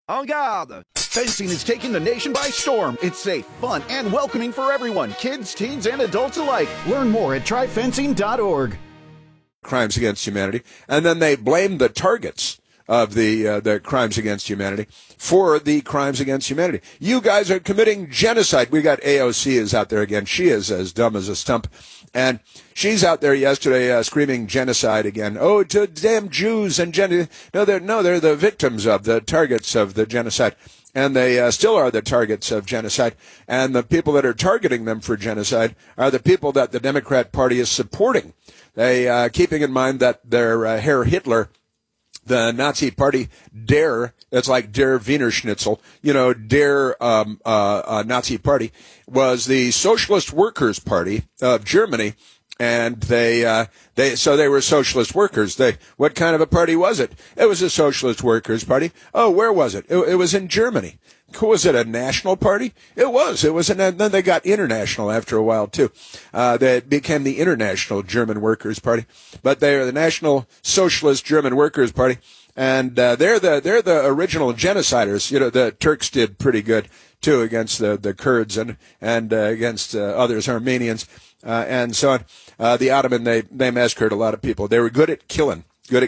En garde! Fencing is taking the nation by storm. It's safe, fun, and welcoming for everyone, kids, teens, and adults alike. Learn more at tryfencing.org. Crimes against humanity, and then they blame the targets of the crimes against humanity for the crimes against humanity. You guys are committing genocide. We got AOC is out there again. She is as dumb as a stump. And she's out there yesterday screaming genocide again. Oh, to damn Jews and No, they're the victims of the targets of the genocide. And they still are the targets of genocide. And the people that are targeting them for genocide are the people that the Democrat Party is supporting. They, keeping in mind that their Herr Hitler, the Nazi Party, it's like Der Wiener Schnitzel, Der Nazi Party, was the Socialist Workers' Party of Germany, and they were socialist workers. What kind of a party was it? It was a Socialist Workers' Party. Oh, where was it? It was in Germany. Was it a national party? It was. And then they got international after a while too. They became the International German Workers' Party, but they are the National Socialist German Workers' Party, and they're the original genociders. The Turks did pretty good too against the Kurds and against others, Armenians, and so on. The Ottoman, they massacred a lot of people. They were good at killing.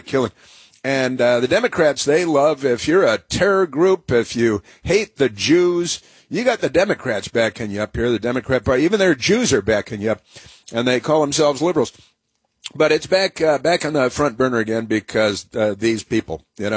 And the Democrats, they love, if you're a terror group, if you hate the Jews, you got the Democrats backing you up here, the Democrat Party. Even their Jews are backing you up, and they call themselves liberals. But it's back on the front burner again because these people, and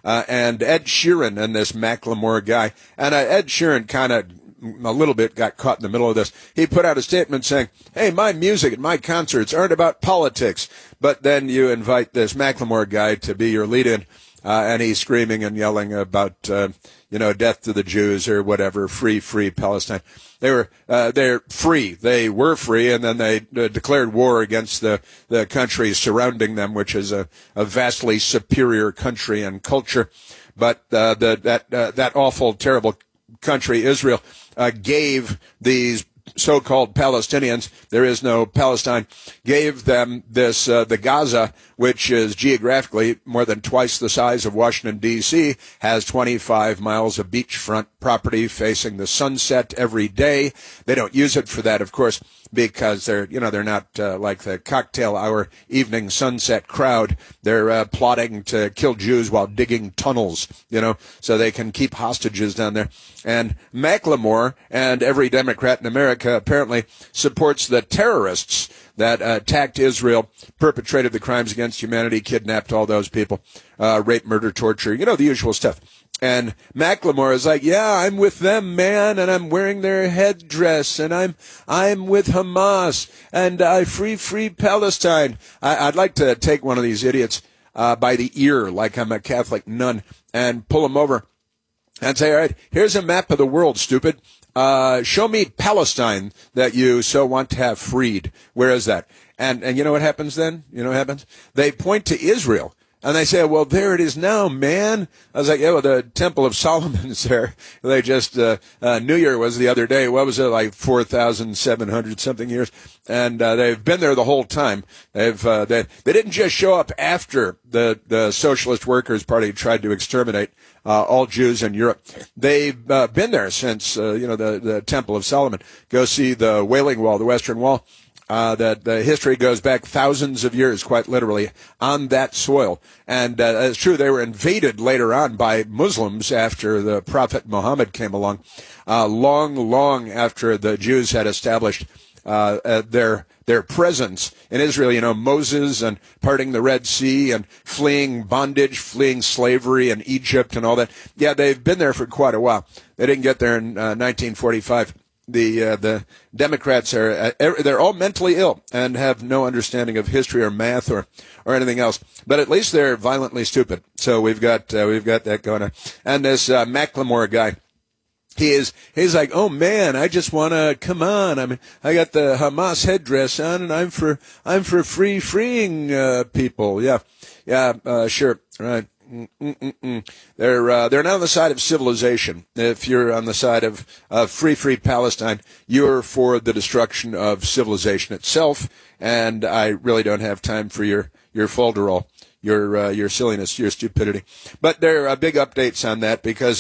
Ed Sheeran and this Macklemore guy. And Ed Sheeran kind of a little bit got caught in the middle of this. He put out a statement saying, hey, my music and my concerts aren't about politics. But then you invite this Macklemore guy to be your lead-in, and he's screaming and yelling about, death to the Jews or whatever, free Palestine. They're free. They were free, and then they declared war against the countries surrounding them, which is a vastly superior country and culture. But that awful, terrible country, Israel, gave these so-called Palestinians, there is no Palestine, gave them this, the Gaza, which is geographically more than twice the size of Washington, D.C., has 25 miles of beachfront property facing the sunset every day. They don't use it for that, of course, because they're not like the cocktail hour evening sunset crowd. They're plotting to kill Jews while digging tunnels, so they can keep hostages down there. And Macklemore and every Democrat in America apparently supports the terrorists that attacked Israel, perpetrated the crimes against humanity, kidnapped all those people, rape, murder, torture, the usual stuff. And Macklemore is like, yeah, I'm with them, man, and I'm wearing their headdress, and I'm with Hamas, and I free Palestine. I'd like to take one of these idiots by the ear, like I'm a Catholic nun, and pull him over and say, all right, here's a map of the world, stupid. Show me Palestine that you so want to have freed. Where is that? And you know what happens then? They point to Israel. And they say, well, there it is now, man. I was like, yeah, well, the Temple of Solomon's there. They just, New Year was the other day. What was it, like 4,700 something years? And, they've been there the whole time. They didn't just show up after the Socialist Workers' Party tried to exterminate, all Jews in Europe. They've, been there since, the Temple of Solomon. Go see the Wailing Wall, the Western Wall. That the history goes back thousands of years, quite literally, on that soil. And it's true, they were invaded later on by Muslims after the Prophet Muhammad came along, long after the Jews had established their presence in Israel. Moses and parting the Red Sea and fleeing bondage, fleeing slavery in Egypt and all that. Yeah, they've been there for quite a while. They didn't get there in 1945. The Democrats they're all mentally ill and have no understanding of history or math or anything else. But at least they're violently stupid. So we've got that going on. And this Macklemore guy, he's like, oh man, I just want to, come on. I got the Hamas headdress on and I'm for freeing people. Yeah, sure. Right. They're not on the side of civilization. If you're on the side of free Palestine, you're for the destruction of civilization itself. And I really don't have time for your folderol, your silliness, your stupidity. But there are big updates on that because